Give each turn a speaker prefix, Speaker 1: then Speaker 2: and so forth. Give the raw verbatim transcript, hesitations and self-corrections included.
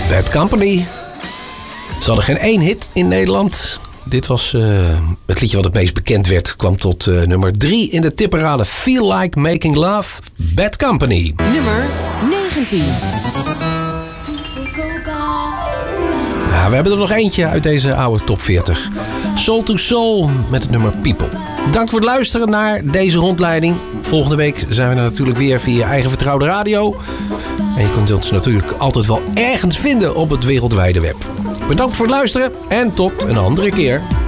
Speaker 1: Bad Company. Ze hadden geen één hit in Nederland. Dit was uh, het liedje wat het meest bekend werd. Kwam tot uh, nummer drie in de tipparade. Feel Like Making Love, Bad Company.
Speaker 2: Nummer negentien.
Speaker 1: Nou, we hebben er nog eentje uit deze oude top veertig. Soul to Soul met het nummer People. Dank voor het luisteren naar deze rondleiding. Volgende week zijn we er natuurlijk weer via eigen vertrouwde radio. En je kunt ons natuurlijk altijd wel ergens vinden op het wereldwijde web. Bedankt voor het luisteren en tot een andere keer.